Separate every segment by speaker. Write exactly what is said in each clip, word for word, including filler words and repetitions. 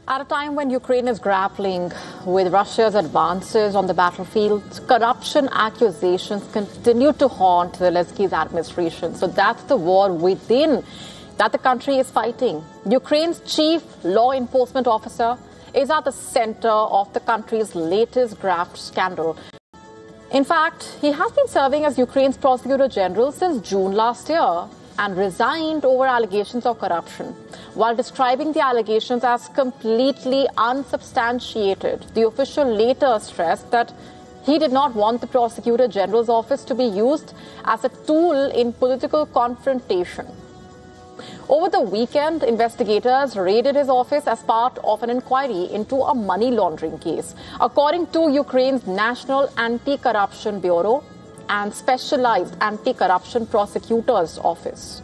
Speaker 1: At a time when Ukraine is grappling with Russia's advances on the battlefield, corruption accusations continue to haunt Zelensky's administration. So that's the war within that the country is fighting. Ukraine's chief law enforcement officer is at the center of the country's latest graft scandal. In fact, he has been serving as Ukraine's prosecutor general since June last year and resigned over allegations of corruption. While describing the allegations as completely unsubstantiated, the official later stressed that he did not want the prosecutor general's office to be used as a tool in political confrontation. Over the weekend, investigators raided his office as part of an inquiry into a money laundering case. According to Ukraine's National Anti-Corruption Bureau and Specialized Anti-Corruption Prosecutor's Office,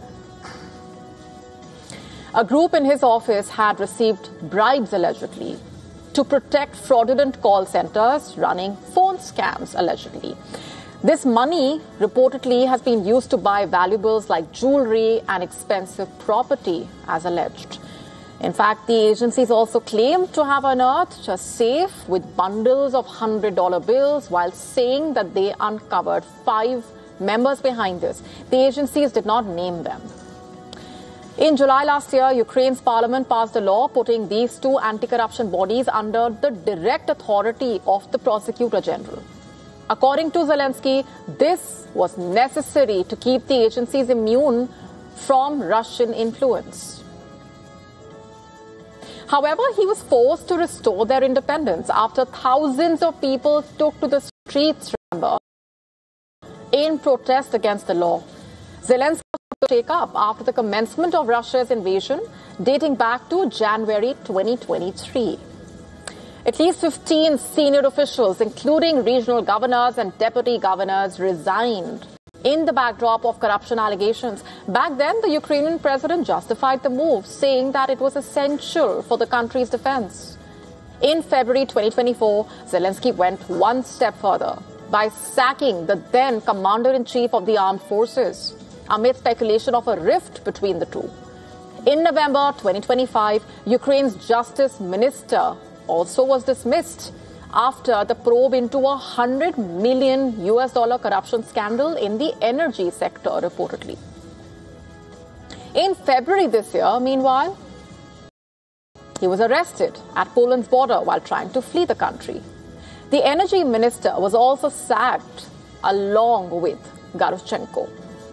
Speaker 1: a group in his office had received bribes allegedly to protect fraudulent call centers running phone scams allegedly. This money reportedly has been used to buy valuables like jewelry and expensive property, as alleged. In fact, the agencies also claimed to have unearthed a safe with bundles of one hundred dollar bills while saying that they uncovered five members behind this. The agencies did not name them. In July last year, Ukraine's parliament passed a law putting these two anti-corruption bodies under the direct authority of the prosecutor general. According to Zelensky, this was necessary to keep the agencies immune from Russian influence. However, he was forced to restore their independence after thousands of people took to the streets, remember, in protest against the law. Zelensky was to take up after the commencement of Russia's invasion, dating back to January twenty twenty-three. At least fifteen senior officials, including regional governors and deputy governors, resigned in the backdrop of corruption allegations. Back then, the Ukrainian president justified the move, saying that it was essential for the country's defense. In February twenty twenty-four, Zelensky went one step further by sacking the then commander-in-chief of the armed forces, amid speculation of a rift between the two. In November twenty twenty-five, Ukraine's justice minister also was dismissed after the probe into a one hundred million U S dollar corruption scandal in the energy sector, reportedly. In February this year, meanwhile, he was arrested at Poland's border while trying to flee the country. The energy minister was also sacked along with Garushchenko.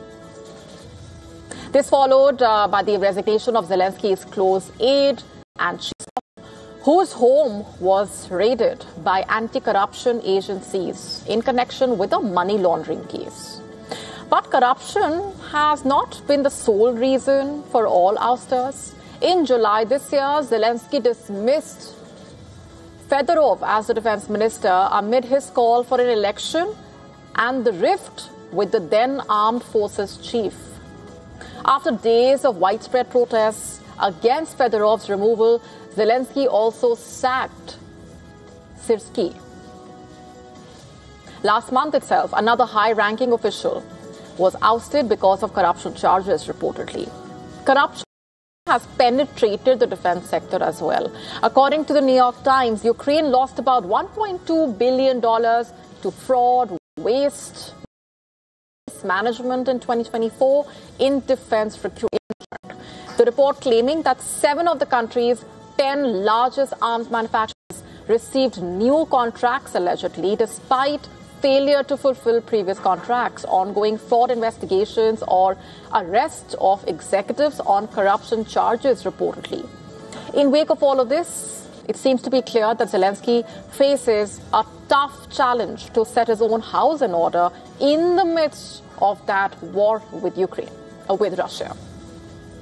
Speaker 1: This followed uh, by the resignation of Zelensky's close aide and chief, whose home was raided by anti-corruption agencies in connection with a money laundering case. But corruption has not been the sole reason for all ousters. In July this year, Zelensky dismissed Fedorov as the defense minister amid his call for an election and the rift with the then armed forces chief. After days of widespread protests against Fedorov's removal, Zelensky also sacked Syrsky. Last month itself, another high-ranking official was ousted because of corruption charges, reportedly. Corruption has penetrated the defense sector as well. According to the New York Times, Ukraine lost about one point two billion dollars to fraud, waste, management in twenty twenty-four in defense procurement. The report claiming that seven of the country's ten largest arms manufacturers received new contracts allegedly despite failure to fulfill previous contracts, ongoing fraud investigations or arrest of executives on corruption charges, reportedly. In wake of all of this, it seems to be clear that Zelensky faces a tough challenge to set his own house in order in the midst of that war with Ukraine, or with Russia.